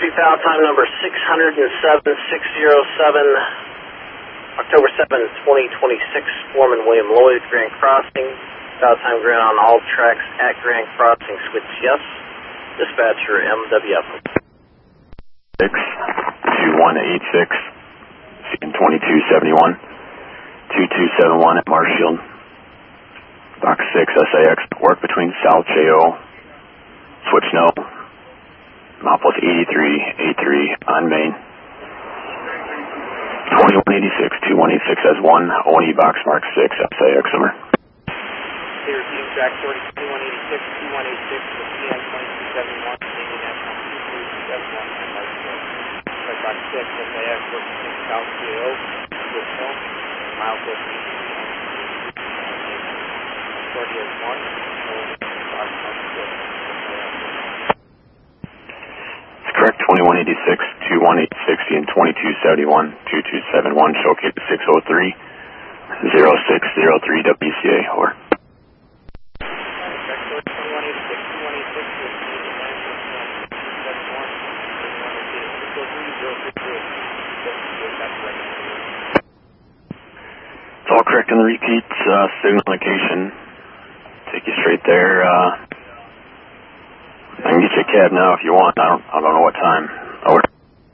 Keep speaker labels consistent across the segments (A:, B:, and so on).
A: Street, foul time number 607, 607, October 7, 2026, Foreman William Lloyd, Grand Crossing. Foul time ground on all tracks at Grand Crossing, switch yes. Dispatcher MWF.
B: 62186, scene 2271, 2271 at Marshfield. Box 6 SAX, work between South JO, switch no, mile plus 83 on main. 2186, 2186 has 1, ONE box mark 6, SAX number.
C: They repeating track 2186, 2186 with CN 2271, Indianapolis 2271 on Marshfield. Track box 6 SAX, work between South JO, switch no, mile plus 83 on main. Shorty has 1, ONE box mark 6.
B: Correct, 2186, 2186 and 2271, 2271, showcase 603, 0603 WCA, over. It's all correct in the repeats, signal location, take you straight there, I can get you a cab now if you want. I don't know what time. Over.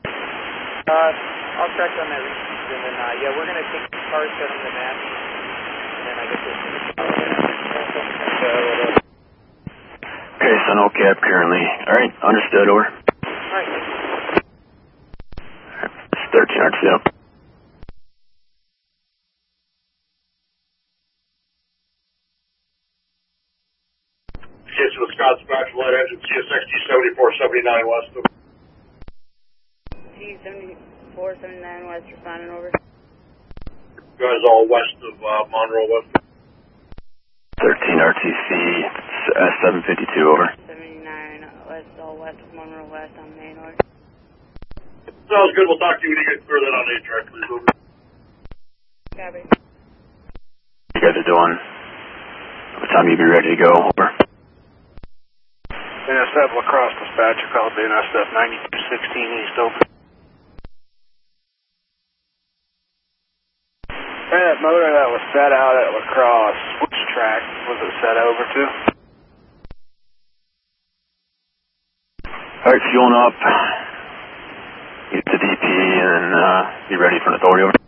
C: I'll check on that repeat, and then, yeah, we're going to take the car, set on the map, and then I guess we'll see the car.
B: Okay, so no cab currently. Alright, understood, over.
C: Alright, thank you.
B: It's 13 RTO.
D: With Scott's Dispatch, lead engine CSXT 7479 west of
E: C7479 west, responding over.
D: guys all west of Monroe west.
B: 13 RTC, S752, over.
E: 79 west, all west of Monroe west on main order.
D: Sounds good, we'll talk to you when you get clear that on 8 track, please, over.
E: Copy.
B: You guys are doing? What time you be ready to go, over?
F: NSF Lacrosse Dispatcher, called the NSF 9216 East, over. Hey, that motor that was set out at Lacrosse, which track was it set over to?
B: Alright, fueling up. Get to DP and be ready for an authority, over.